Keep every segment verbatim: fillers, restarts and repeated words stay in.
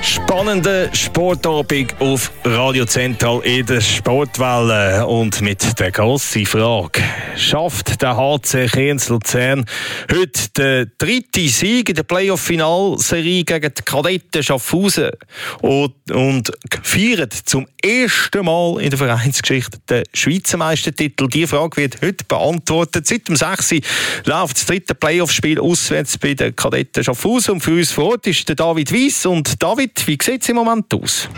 Spannender Sportabend auf Radio Zentral in der Sportwelle und mit der grossen Frage: Schafft der H C Kriens-Luzern heute den dritten Sieg in der Playoff-Finalserie gegen die Kadetten Schaffhausen und, und feiert zum ersten Mal in der Vereinsgeschichte den Schweizer Meistertitel? Die Frage wird heute beantwortet. Seit dem sechs Uhr läuft das dritte Playoff-Spiel auswärts bei den Kadetten Schaffhausen und für uns vor Ort ist der David Weiss. Und David, wie sieht es im Moment aus?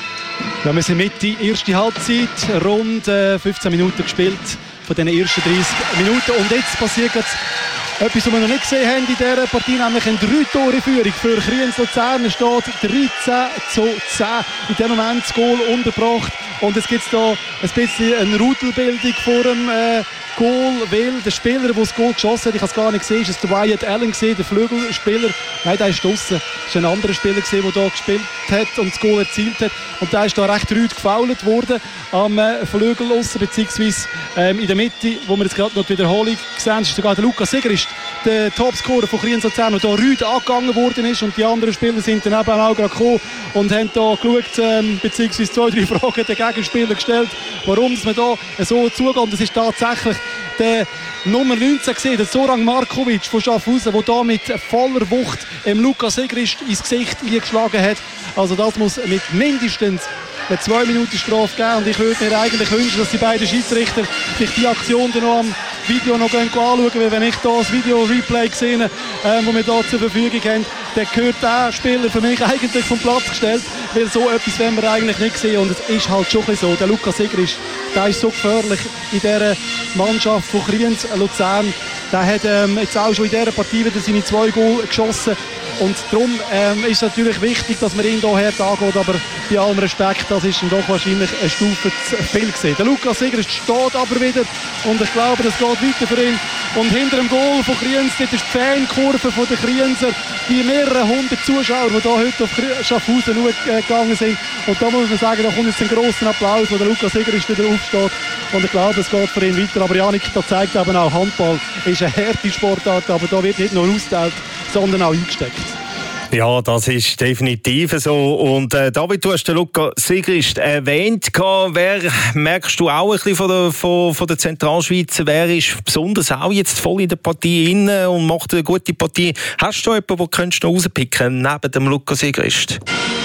Ja, wir sind Mitte erste Halbzeit, rund äh, fünfzehn Minuten gespielt von diesen ersten dreißig Minuten. Und jetzt passiert jetzt etwas, was wir noch nicht gesehen haben in dieser Partie, nämlich eine drei-Tore-Führung für Kriens-Luzern. Es steht dreizehn zu zehn. In diesem Moment das Goal untergebracht. Und jetzt gibt es hier ein bisschen eine Rudelbildung vor dem äh, Goal, weil der Spieler, der das Goal geschossen hat, ich habe es gar nicht gesehen, ist es der Wyatt Allen gesehen, der Flügelspieler. Nein, der ist draussen. Es war ein anderer Spieler, der hier gespielt hat und das Goal erzielt hat. Und der ist da recht rüd gefoult worden am äh, Flügel aussen, beziehungsweise ähm, in der Mitte, wo wir jetzt gerade noch die Wiederholung sehen, ist sogar der Lukas Sigrist, der Topscorer von Kriens-Luzern, der hier rüd angegangen worden ist. Und die anderen Spieler sind dann eben auch gerade gekommen und haben hier geschaut, ähm, beziehungsweise zwei, drei Fragen den Gegenspieler gestellt, warum man hier so zugeht. Und das ist tatsächlich der Nummer neunzehn gesehen, der Zoran Markovic von Schaffhausen, der hier mit voller Wucht dem Lukas Sigrist ins Gesicht eingeschlagen hat. Also das muss mit mindestens eine zwei Minuten Strafe geben. Und ich würde mir eigentlich wünschen, dass die beiden Schiedsrichter sich die Aktion dann noch am Video noch anschauen, weil wenn ich hier das Video-Replay sehe, äh, das wir hier zur Verfügung haben, dann gehört der Spieler für mich eigentlich vom Platz gestellt, weil so etwas wollen wir eigentlich nicht sehen. Und es ist halt schon ein bisschen so, der Lukas Sigrist, der ist so gefährlich in dieser Mannschaft von Kriens-Luzern. Der hat ähm, jetzt auch schon in dieser Partie wieder seine zwei Goal geschossen. Und darum ähm, ist es natürlich wichtig, dass man ihn hier hart angeht, aber bei allem Respekt, das ist dann doch wahrscheinlich eine Stufe zu viel gewesen. Der Lukas Sigrist steht aber wieder und ich glaube, das geht weiter für ihn. Und hinter dem Goal von Kriens, dort ist die Fankurve von den Krienser, die mehreren hundert Zuschauer, die hier heute auf Schaffhausen gegangen sind. Und da muss man sagen, da kommt jetzt ein grosser Applaus, wo der Lukas Sigrist wieder aufsteht. Und ich glaube, es geht für ihn weiter. Aber Janik, das zeigt eben auch, Handball ist eine harte Sportart, aber da wird nicht nur ausgeteilt, sondern auch eingesteckt. Ja, das ist definitiv so. Und äh, David, du hast den Lukas Sigrist erwähnt. Wer, merkst du auch ein bisschen von der, von, von der Zentralschweiz, wer ist besonders auch jetzt voll in der Partie inne und macht eine gute Partie? Hast du jemanden, den könntest du noch rauspicken neben dem Lukas Sigrist?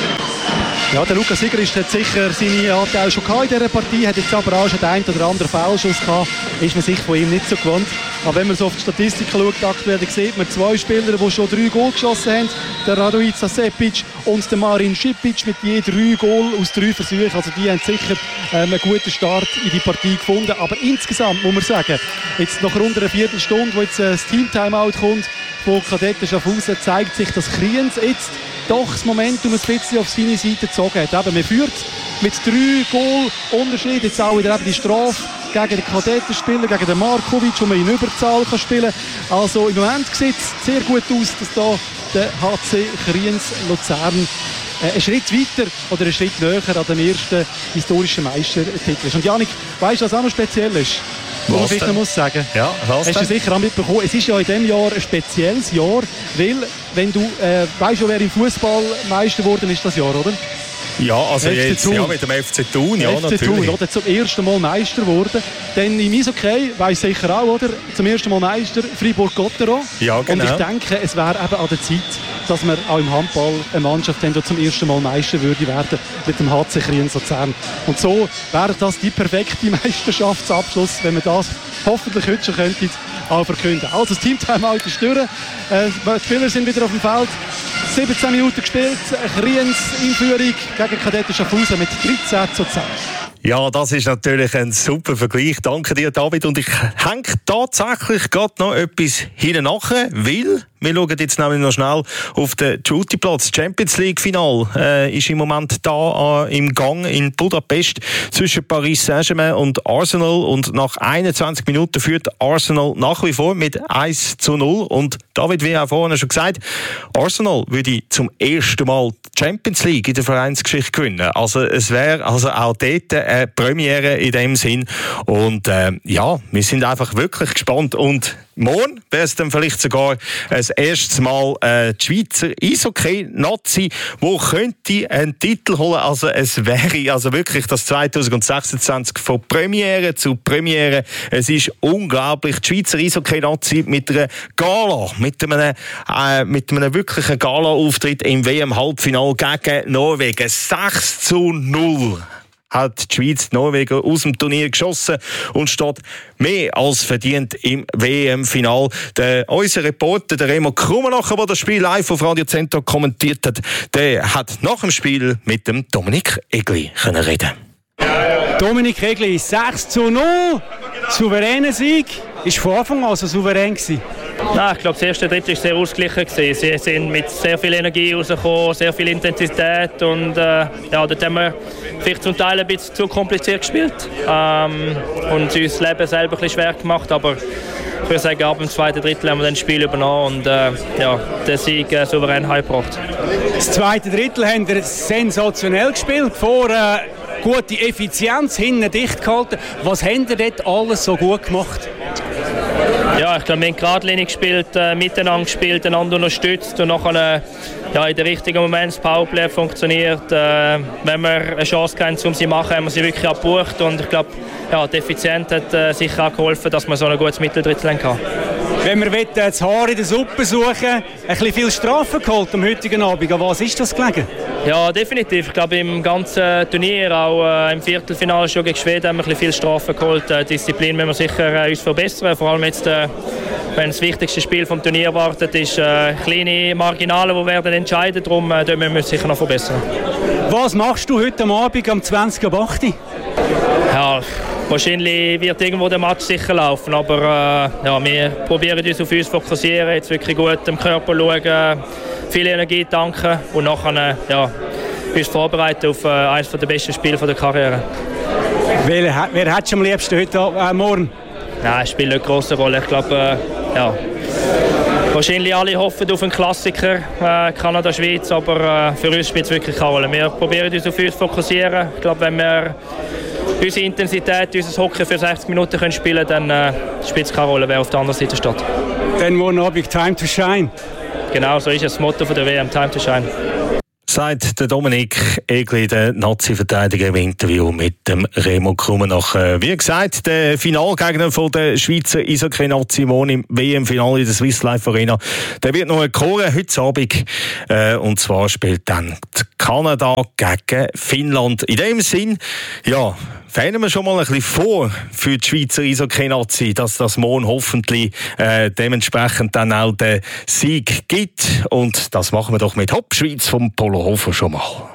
Ja, der Lukas Sigrist hat sicher seine Anteile schon gehabt in dieser Partie, hat jetzt aber auch schon den einen oder anderen Foulschuss gehabt. Ist man sich von ihm nicht so gewohnt. Aber wenn man so auf die Statistiken schaut, aktuell, dann sieht man zwei Spieler, die schon drei Goal geschossen haben. Der Radojica Sepic und der Marin Šipić mit je drei Goal aus drei Versuchen. Also die haben sicher ähm, einen guten Start in die Partie gefunden. Aber insgesamt muss man sagen, jetzt nach rund einer Viertelstunde, wo jetzt äh, das Team-Timeout kommt von Kadetten Schaffhausen, zeigt sich, dass Kriens jetzt doch das Momentum ein bisschen auf seine Seite gezogen hat. Eben, man führt mit drei Goal Unterschied, jetzt auch wieder eben die Strafe gegen den Kadettenspieler, gegen den Markovic, wo man in Überzahl kann spielen kann. Also im Moment sieht es sehr gut aus, dass da der H C Kriens-Luzern äh, einen Schritt weiter oder einen Schritt näher an dem ersten historischen Meistertitel ist. Und Janik, weißt du, was auch noch speziell ist? Was ich muss sagen. Ja, was hast du sicher auch mitbekommen. Es ist ja in diesem Jahr ein spezielles Jahr, weil, wenn du, äh, weißt du, wer im Fußball Meister geworden ist das Jahr, oder? Ja, also jetzt ja, mit dem F C Thun, ja, F C natürlich. Thun, oder? Zum ersten Mal Meister geworden. Dann im Eishockey, weiss sicher auch, oder? Zum ersten Mal Meister Fribourg-Gotteron. Ja, genau. Und ich denke, es wäre eben an der Zeit, dass wir auch im Handball eine Mannschaft haben, die zum ersten Mal Meister würde werden mit dem H C Kriens-Luzern. Und so wäre das die perfekte Meisterschaftsabschluss, wenn wir das hoffentlich heute schon könnten, auch verkünden. Also das Team-Timeout ist durch. Äh, die Spieler sind wieder auf dem Feld. siebzehn Minuten gespielt. Kriens in Führung gegen Kadetten Schaffhausen mit dreizehn zu zehn. Ja, das ist natürlich ein super Vergleich. Danke dir, David. Und ich hänge tatsächlich gerade noch etwas hinten nachher, weil wir schauen jetzt nämlich noch schnell auf den Jutti-Platz. Champions League-Final äh, ist im Moment da äh, im Gang in Budapest zwischen Paris Saint-Germain und Arsenal. Und nach einundzwanzig Minuten führt Arsenal nach wie vor mit eins zu null. Und David, wie auch vorhin schon gesagt, Arsenal würde zum ersten Mal die Champions League in der Vereinsgeschichte gewinnen. Also es wäre also auch dort eine Premiere in dem Sinn. Und äh, ja, wir sind einfach wirklich gespannt. Und morgen wäre es dann vielleicht sogar das erste Mal äh, die Schweizer Eishockey-Nazi, die könnte einen Titel holen. Also es wäre also wirklich das zwanzig sechsundzwanzig von Premiere zu Premiere. Es ist unglaublich. Die Schweizer Eishockey-Nazi mit einer Gala, mit einem, äh, mit einem wirklichen Gala-Auftritt im W M-Halbfinale gegen Norwegen. sechs zu null. Hat die Schweiz die Norweger aus dem Turnier geschossen und steht mehr als verdient im W M-Final. Der, unser Reporter, der Remo Krummenacher, der das Spiel live auf Radio Centro kommentiert hat, der hat nach dem Spiel mit dem Dominik Egli können reden. Dominik Egli, sechs zu null, souveräner Sieg. Ist von Anfang an so souverän gewesen? Nein, ich glaube, das erste Drittel war sehr ausgeglichen. Sie sind mit sehr viel Energie rausgekommen, sehr viel Intensität und äh, ja, dort haben wir vielleicht zum Teil ein bisschen zu kompliziert gespielt ähm, und uns das Leben selber ein bisschen schwer gemacht, aber ich würde sagen, ab dem zweiten Drittel haben wir dann das Spiel übernommen und äh, ja, den Sieg äh, souverän heimgebracht. Das zweite Drittel haben wir sensationell gespielt, vor äh, gute Effizienz, hinten dicht gehalten. Was haben ihr dort alles so gut gemacht? Ja, ich glaube, wir haben geradlinig gespielt, äh, miteinander gespielt, einander unterstützt und nachher äh, ja, in den richtigen Moment das Powerplay funktioniert. Äh, wenn wir eine Chance haben, um sie zu machen, haben wir sie wirklich abgebucht und ich glaube, ja, die Effizienz hat äh, sicher auch geholfen, dass man so ein gutes Mitteldrittel kann. Wenn wir wollen, das Haar in der Suppe suchen, ein bisschen viel Strafen geholt am heutigen Abend. An was ist das gelegen? Ja, definitiv. Ich glaube, im ganzen Turnier, auch äh, im Viertelfinale schon gegen Schweden, haben wir ein bisschen viel Strafen geholt. Äh, Disziplin müssen wir sicher äh, uns verbessern. Vor allem jetzt, äh, wenn das wichtigste Spiel vom Turnier wartet, ist äh, kleine Marginale, die werden entscheiden. Darum äh, müssen wir uns sicher noch verbessern. Was machst du heute Abend am zwanzig ab acht? Ja, wahrscheinlich wird irgendwo der Match sicher laufen, aber äh, ja, wir probieren uns auf uns zu fokussieren, jetzt wirklich gut am Körper schauen, viel Energie tanken und nachher äh, ja, uns vorbereiten auf äh, eines der besten Spiele der Karriere. Wer, wer hat am liebsten heute äh, morgen? Nein, es spielt eine grosse Rolle. Ich glaube, äh, ja, wahrscheinlich alle hoffen auf einen Klassiker, äh, Kanada, Schweiz, aber äh, für uns spielt es wirklich keine Rolle. Wir probieren uns auf uns zu fokussieren. Ich glaube, wenn wir unsere Intensität, unser Hockey für sechzig Minuten können spielen können, dann äh, spielt es keine Rolle, wer auf der anderen Seite steht. Dann morgen Abend Time to Shine. Genau, so ist das Motto von der W M, Time to Shine. Sagt der Dominik Egli, der Nazi-Verteidiger, im Interview mit dem Remo Krummenacher. Wie gesagt, der Finalgegner von der Schweizer Eishockey-Nazi im W M-Finale in der Swiss Life Arena, der wird noch gekoren heute Abend. Äh, und zwar spielt dann Kanada gegen Finnland. In dem Sinn, ja, fehlen wir schon mal ein bisschen vor für die Schweizer Eishockey-Nazi, dass das morgen hoffentlich äh, dementsprechend dann auch den Sieg gibt. Und das machen wir doch mit Hopp Schweiz vom Polo Hofer schon mal.